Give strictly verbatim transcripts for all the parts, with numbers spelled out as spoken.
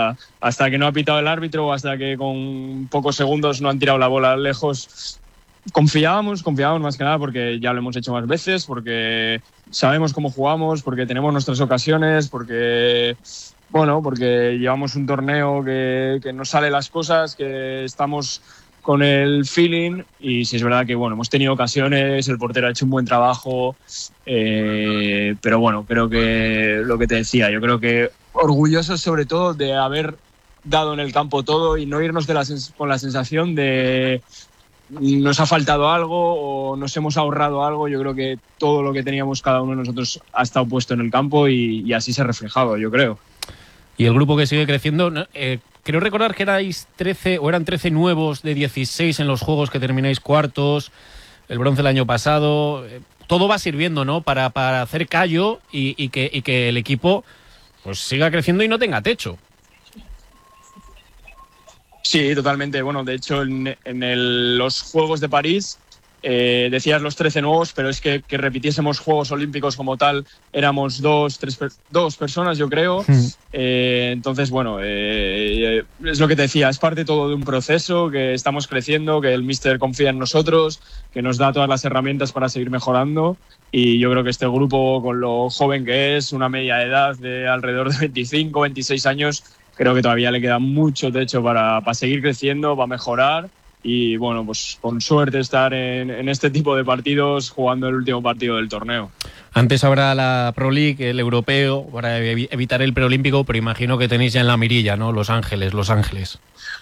hasta, hasta que no ha pitado el árbitro o hasta que con pocos segundos no han tirado la bola lejos, confiábamos, confiábamos más que nada porque ya lo hemos hecho más veces, porque sabemos cómo jugamos, porque tenemos nuestras ocasiones, porque, bueno, porque llevamos un torneo que, que nos sale las cosas, que estamos con el feeling, y sí es verdad que bueno, hemos tenido ocasiones, el portero ha hecho un buen trabajo, eh, pero bueno, creo que lo que te decía, yo creo que orgullosos sobre todo de haber dado en el campo todo y no irnos de la sens- con la sensación de nos ha faltado algo o nos hemos ahorrado algo. Yo creo que todo lo que teníamos cada uno de nosotros ha estado puesto en el campo y, y así se ha reflejado, yo creo. Y el grupo que sigue creciendo, ¿no? eh, creo recordar que erais trece o eran trece nuevos de dieciséis en los juegos que termináis cuartos, el bronce el año pasado. Eh, todo va sirviendo, ¿no? Para, para hacer callo y, y, que, y que el equipo pues siga creciendo y no tenga techo. Sí, totalmente. Bueno, de hecho, en, en el, los Juegos de París eh, decías los trece nuevos, pero es que, que repitiésemos Juegos Olímpicos como tal, éramos dos, tres, dos personas, yo creo. Mm. Eh, entonces, bueno, eh, es lo que te decía, es parte todo de un proceso, que estamos creciendo, que el míster confía en nosotros, que nos da todas las herramientas para seguir mejorando. Y yo creo que este grupo, con lo joven que es, una media edad de alrededor de veinticinco, veintiséis años, creo que todavía le queda mucho techo para, para seguir creciendo, para mejorar y, bueno, pues con suerte estar en, en este tipo de partidos jugando el último partido del torneo. Antes habrá la Pro League, el europeo, para evitar el preolímpico, pero imagino que tenéis ya en la mirilla, ¿no? Los Ángeles, Los Ángeles.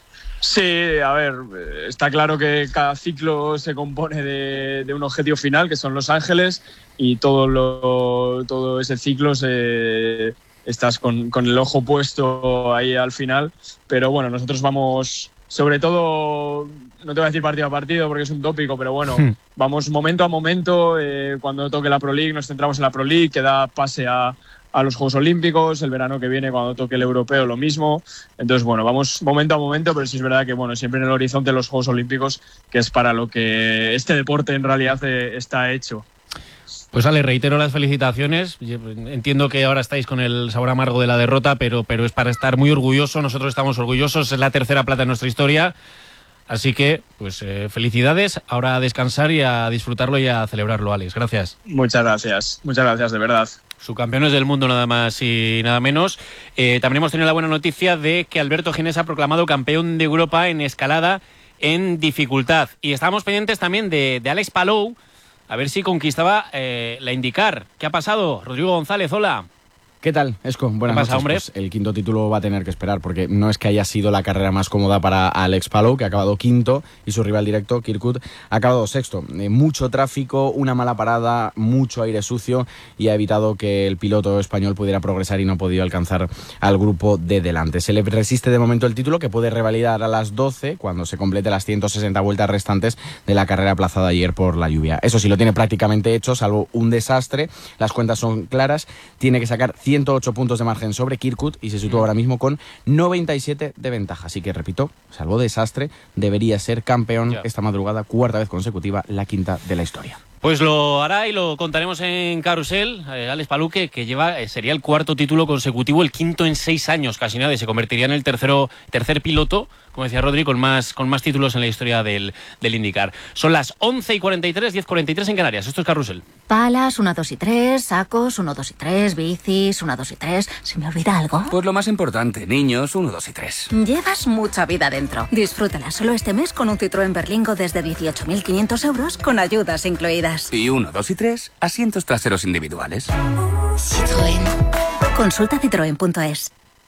Sí, a ver, está claro que cada ciclo se compone de, de un objetivo final, que son Los Ángeles, y todo, lo, todo ese ciclo se... estás con, con el ojo puesto ahí al final, pero bueno, nosotros vamos, sobre todo, no te voy a decir partido a partido porque es un tópico, pero bueno, hmm. vamos momento a momento, eh, cuando toque la Pro League nos centramos en la Pro League, que da pase a, a los Juegos Olímpicos, el verano que viene cuando toque el europeo lo mismo, entonces bueno, vamos momento a momento, pero sí es verdad que bueno, siempre en el horizonte los Juegos Olímpicos, que es para lo que este deporte en realidad eh, está hecho. Pues Ale, reitero las felicitaciones. Entiendo que ahora estáis con el sabor amargo de la derrota, pero, pero es para estar muy orgulloso. Nosotros estamos orgullosos, es la tercera plata en nuestra historia. Así que, pues eh, felicidades. Ahora a descansar y a disfrutarlo y a celebrarlo, Alex. Gracias. Muchas gracias, muchas gracias, de verdad. Subcampeones del mundo, nada más y nada menos. Eh, también hemos tenido la buena noticia de que Alberto Ginés ha proclamado campeón de Europa en escalada en dificultad. Y estamos pendientes también de, de Alex Palou, a ver si conquistaba eh, la IndyCar. ¿Qué ha pasado? Rodrigo González, hola. ¿Qué tal, Esco? Buenas pasa, noches. Hombre? Pues el quinto título va a tener que esperar, porque no es que haya sido la carrera más cómoda para Alex Palou, que ha acabado quinto, y su rival directo, Kirkwood, ha acabado sexto. Eh, mucho tráfico, una mala parada, mucho aire sucio, y ha evitado que el piloto español pudiera progresar y no ha podido alcanzar al grupo de delante. Se le resiste de momento el título, que puede revalidar a las doce, cuando se complete las ciento sesenta vueltas restantes de la carrera aplazada ayer por la lluvia. Eso sí, lo tiene prácticamente hecho, salvo un desastre. Las cuentas son claras. Tiene que sacar ciento ocho puntos de margen sobre Kirkwood y se sitúa ahora mismo con noventa y siete de ventaja. Así que, repito, salvo desastre, debería ser campeón ya esta madrugada, cuarta vez consecutiva, la quinta de la historia. Pues lo hará y lo contaremos en Carrusel. Eh, Alex Palou, que, que lleva, eh, sería el cuarto título consecutivo, el quinto en seis años, casi nada, y se convertiría en el tercero, tercer piloto, como decía Rodri, con más, con más títulos en la historia del, del IndyCar. Son las once y cuarenta y tres, diez cuarenta y tres en Canarias. Esto es Carrusel. Palas, uno, dos y tres, sacos, uno, dos y tres, bicis, uno, dos y tres. ¿Se me olvida algo? Pues lo más importante, niños, uno, dos y tres. Llevas mucha vida dentro. Disfrútala solo este mes con un Citroën Berlingo desde dieciocho mil quinientos euros con ayudas incluidas. Y uno, dos y tres, asientos traseros individuales. Citroën. Consulta citroen punto es.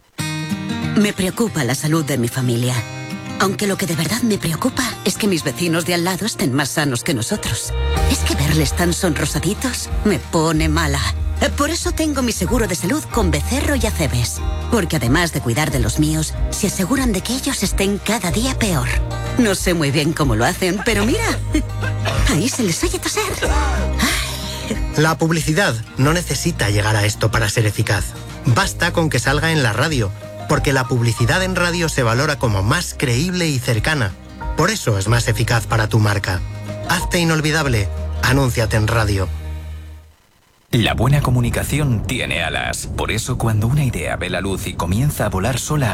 Me preocupa la salud de mi familia. Aunque lo que de verdad me preocupa es que mis vecinos de al lado estén más sanos que nosotros. Es que verles tan sonrosaditos me pone mala. Por eso tengo mi seguro de salud con Becerro y Acebes. Porque además de cuidar de los míos, se aseguran de que ellos estén cada día peor. No sé muy bien cómo lo hacen, pero mira, ahí se les oye toser. Ay. La publicidad no necesita llegar a esto para ser eficaz. Basta con que salga en la radio, porque la publicidad en radio se valora como más creíble y cercana. Por eso es más eficaz para tu marca. Hazte inolvidable. Anúnciate en radio. La buena comunicación tiene alas. Por eso, cuando una idea ve la luz y comienza a volar sola,